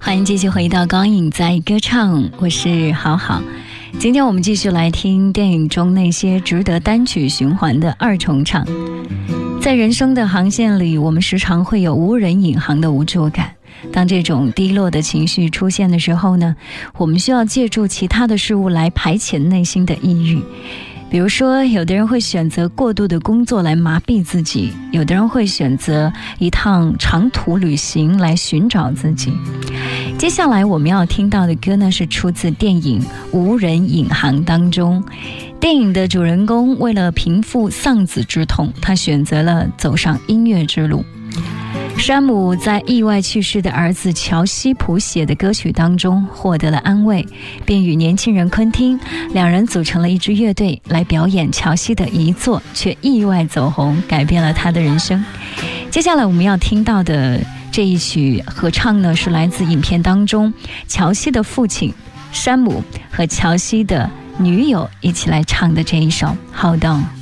欢迎继续回到高影在歌唱，我是好好。今天我们继续来听电影中那些值得单曲循环的二重唱。在人生的航线里，我们时常会有无人引航的无助感。当这种低落的情绪出现的时候呢，我们需要借助其他的事物来排遣内心的抑郁。比如说，有的人会选择过度的工作来麻痹自己，有的人会选择一趟长途旅行来寻找自己。接下来我们要听到的歌呢，是出自电影《无人引航》当中。电影的主人公为了平复丧子之痛，他选择了走上音乐之路。山姆在意外去世的儿子乔西谱写的歌曲当中获得了安慰，便与年轻人昆汀两人组成了一支乐队来表演乔西的遗作，却意外走红，改变了他的人生。接下来我们要听到的这一曲合唱呢，是来自影片当中乔西的父亲山姆和乔西的女友一起来唱的这一首《Hold On》。